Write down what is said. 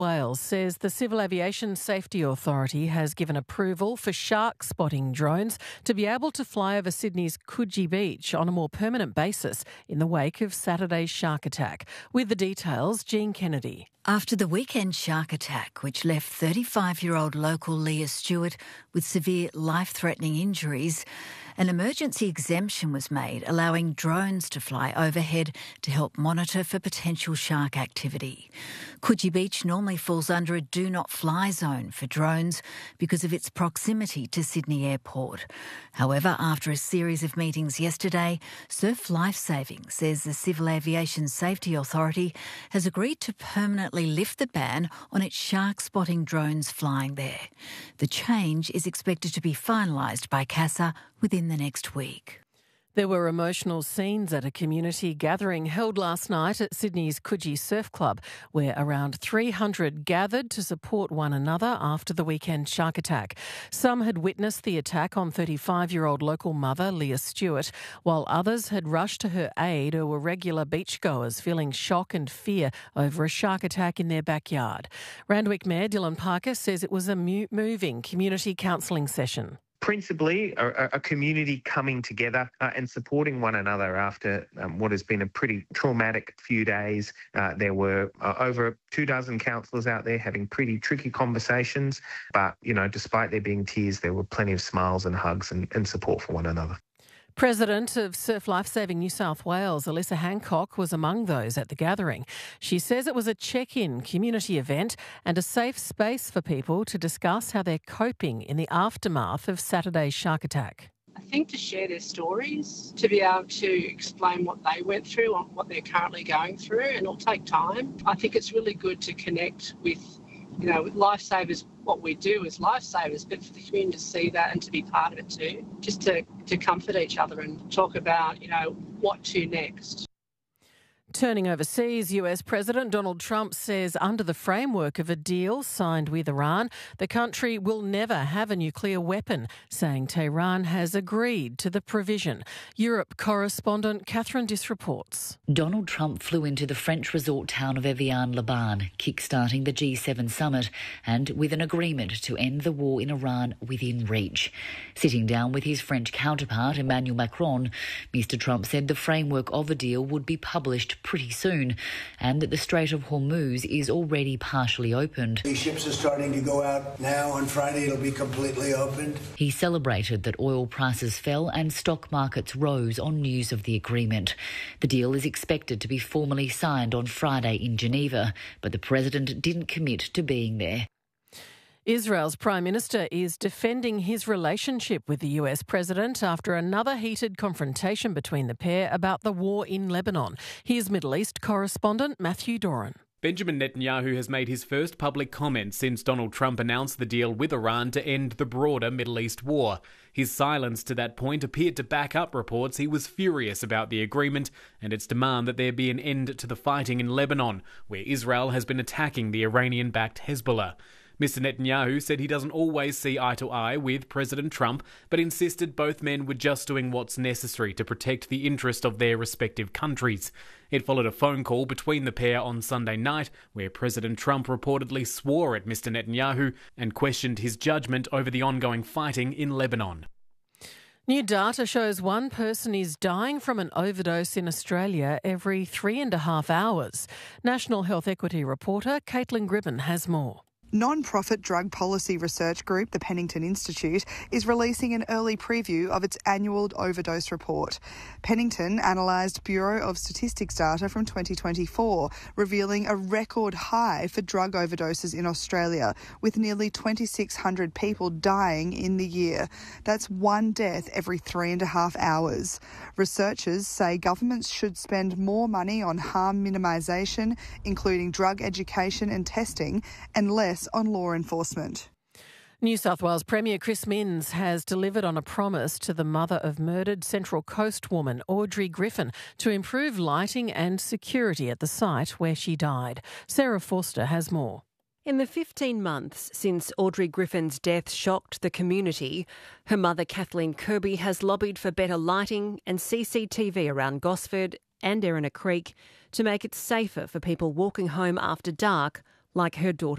Wales says the Civil Aviation Safety Authority has given approval for shark spotting drones to be able to fly over Sydney's Coogee Beach on a more permanent basis in the wake of Saturday's shark attack. With the details, Jean Kennedy. After the weekend shark attack, which left 35-year-old local Leah Stewart with severe life-threatening injuries, an emergency exemption was made, allowing drones to fly overhead to help monitor for potential shark activity. Coogee Beach normally falls under a do-not-fly zone for drones because of its proximity to Sydney Airport. However, after a series of meetings yesterday, Surf Lifesaving says the Civil Aviation Safety Authority has agreed to permanently lift the ban on its shark-spotting drones flying there. The change is expected to be finalised by CASA within the next week. There were emotional scenes at a community gathering held last night at Sydney's Coogee Surf Club, where around 300 gathered to support one another after the weekend shark attack. Some had witnessed the attack on 35-year-old local mother Leah Stewart, while others had rushed to her aid or were regular beachgoers feeling shock and fear over a shark attack in their backyard. Randwick Mayor Dylan Parker says it was a moving community counselling session. Principally, a community coming together and supporting one another after what has been a pretty traumatic few days. There were over 24 counsellors out there having pretty tricky conversations, but, despite there being tears, there were plenty of smiles and hugs and support for one another. President of Surf Lifesaving New South Wales, Alyssa Hancock, was among those at the gathering. She says it was a check-in community event and a safe space for people to discuss how they're coping in the aftermath of Saturday's shark attack. I think to share their stories, to be able to explain what they went through and what they're currently going through, and it'll take time. I think it's really good to connect with with lifesavers. What we do as lifesavers, but for the community to see that and to be part of it too, just to comfort each other and talk about, what to next. Turning overseas, US President Donald Trump says under the framework of a deal signed with Iran, the country will never have a nuclear weapon, saying Tehran has agreed to the provision. Europe correspondent Catherine Diss reports. Donald Trump flew into the French resort town of Evian-le-Bain, kick-starting the G7 summit, and with an agreement to end the war in Iran within reach. Sitting down with his French counterpart, Emmanuel Macron, Mr Trump said the framework of a deal would be published pretty soon, and that the Strait of Hormuz is already partially opened. These ships are starting to go out now. On Friday it'll be completely opened. He celebrated that oil prices fell and stock markets rose on news of the agreement. The deal is expected to be formally signed on Friday in Geneva, but the president didn't commit to being there. Israel's Prime Minister is defending his relationship with the US President after another heated confrontation between the pair about the war in Lebanon. Here's Middle East correspondent Matthew Doran. Benjamin Netanyahu has made his first public comment since Donald Trump announced the deal with Iran to end the broader Middle East war. His silence to that point appeared to back up reports he was furious about the agreement and its demand that there be an end to the fighting in Lebanon, where Israel has been attacking the Iranian-backed Hezbollah. Mr Netanyahu said he doesn't always see eye to eye with President Trump, but insisted both men were just doing what's necessary to protect the interest of their respective countries. It followed a phone call between the pair on Sunday night, where President Trump reportedly swore at Mr Netanyahu and questioned his judgment over the ongoing fighting in Lebanon. New data shows one person is dying from an overdose in Australia every 3.5 hours. National Health Equity reporter Caitlin Gribben has more. Non-profit drug policy research group, the Pennington Institute, is releasing an early preview of its annual overdose report. Pennington analysed Bureau of Statistics data from 2024, revealing a record high for drug overdoses in Australia, with nearly 2,600 people dying in the year. That's one death every 3.5 hours. Researchers say governments should spend more money on harm minimisation, including drug education and testing, and less on law enforcement. New South Wales Premier Chris Minns has delivered on a promise to the mother of murdered Central Coast woman Audrey Griffin to improve lighting and security at the site where she died. Sarah Forster has more. In the 15 months since Audrey Griffin's death shocked the community, her mother Kathleen Kirby has lobbied for better lighting and CCTV around Gosford and Erina Creek to make it safer for people walking home after dark like her daughter